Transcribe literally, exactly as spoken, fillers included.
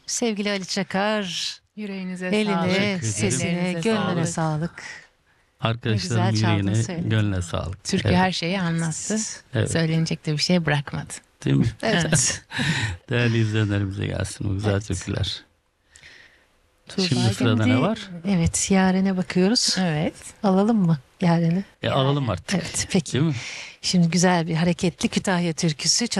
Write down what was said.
Sevgili Ali Çakar, Yüreğinize eline, sağlık. sesine, ellerinize gönlüne sağlık. sağlık. Arkadaşlarım güzel çaldın, yüreğine, söyledin. gönlüne sağlık. Türkü Evet. her şeyi anlattı. Evet. Söylenecek de bir şey bırakmadı. Değil mi? Evet. Değerli izleyenlerimize gelsin o güzel Evet. türküler. Tuğba Şimdi sırada Gündü. ne var? Evet, Yaren'e bakıyoruz. Evet. Alalım mı Yaren'i? E, alalım artık. Evet, peki. Değil mi? Şimdi güzel bir hareketli Kütahya türküsü